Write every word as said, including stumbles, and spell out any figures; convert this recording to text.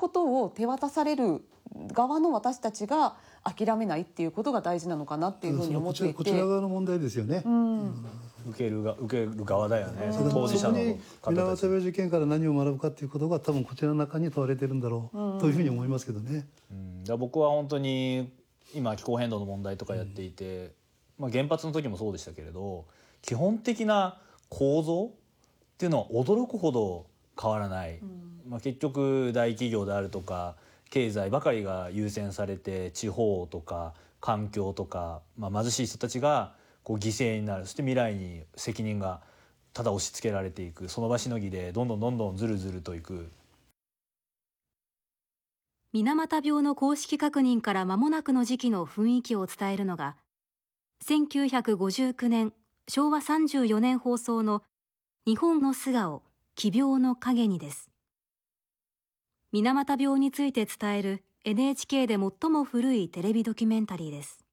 ことを手渡される側の私たちが諦めないっていうことが大事なのかなっていうふうに思っていて、 こちら側の問題ですよね。 うん受けるが受ける側だよね、 うん当事者のそこに方水俣たち。 病事件から何を学ぶかっていうことが多分こちらの中に問われてるんだろう、うん、というふうに思いますけどね。 うん、だから僕は本当に今気候変動の問題とかやっていて、うんまあ、原発の時もそうでしたけれど、基本的な構造っていうのは驚くほど変わらない、うんまあ、結局大企業であるとか経済ばかりが優先されて、地方とか環境とか、まあ、貧しい人たちがこう犠牲になる。そして未来に責任がただ押し付けられていく。その場しのぎでどんどんどんどんずるずるといく。 水俣病の公式確認から間もなくの時期の雰囲気を伝えるのが、せんきゅうひゃくごじゅうきゅうねんしょうわさんじゅうよねん放送の日本の素顔奇病の影にです。水俣病について伝える エヌエイチケー で最も古いテレビドキュメンタリーです。